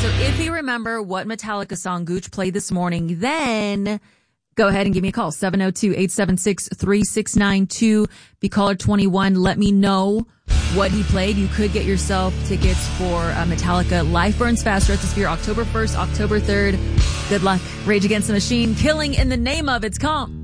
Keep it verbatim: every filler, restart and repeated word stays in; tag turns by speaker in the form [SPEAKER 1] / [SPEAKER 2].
[SPEAKER 1] So if you remember what Metallica song Gooch played this morning, then go ahead and give me a call. seven oh two, eight seven six, three six nine two. Be caller twenty-one. Let me know what he played. You could get yourself tickets for uh, Metallica Life Burns Faster at the Sphere October first, October third. Good luck. Rage Against the Machine, Killing in the Name of. It's Calm.